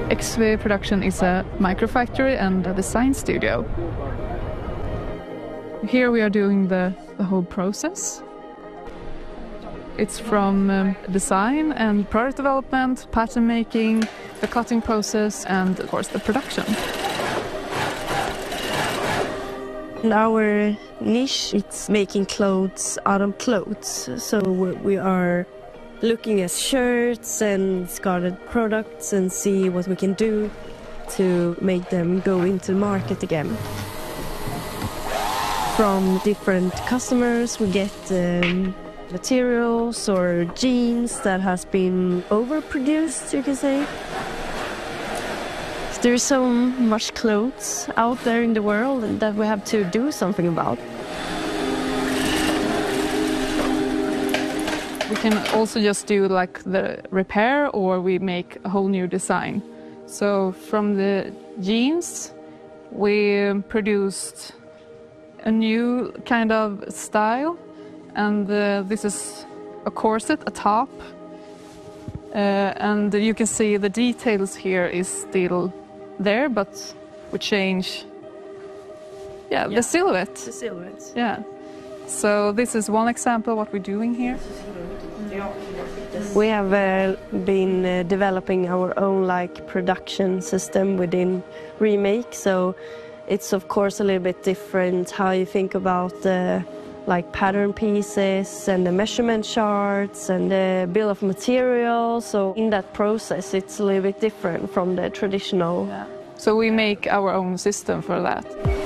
XV Production is a microfactory and a design studio. Here we are doing the whole process. It's from design and product development, pattern making, the cutting process, and of course the production. Our niche is making clothes out of clothes. So we are looking at shirts and scarlet products and see what we can do to make them go into the market again. From different customers we get materials or jeans that has been overproduced, you can say. There's so much clothes out there in the world that we have to do something about. We can also just do like the repair, or we make a whole new design. So from the jeans we produced a new kind of style, and this is a corset, a top, and you can see the details here is still there, but we change the silhouette. The silhouette. Yeah. So this is one example of what we're doing here. We have been developing our own production system within Remake, so it's of course a little bit different how you think about the pattern pieces and the measurement charts and the bill of materials. So in that process it's a little bit different from the traditional. Yeah. So we make our own system for that.